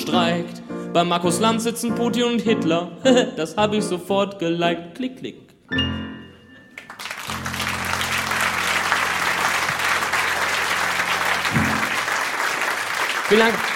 streikt. Bei Markus Lanz sitzen Putin und Hitler. Das hab ich sofort geliked. Klick, klick. Vielen Dank.